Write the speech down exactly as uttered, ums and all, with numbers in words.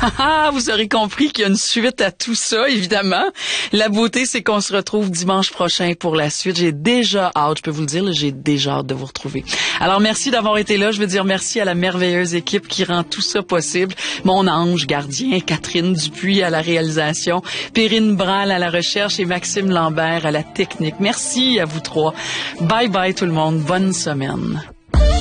Ah, vous aurez compris qu'il y a une suite à tout ça, évidemment. La beauté, c'est qu'on se retrouve dimanche prochain pour la suite. J'ai déjà hâte, je peux vous le dire, là, j'ai déjà hâte de vous retrouver. Alors, merci d'avoir été là. Je veux dire merci à la merveilleuse équipe qui rend tout ça possible. Mon ange gardien, Catherine Dupuis à la réalisation, Perrine Bralle à la recherche et Maxime Lambert à la technique. Merci à vous trois. Bye bye tout le monde. Bonne semaine.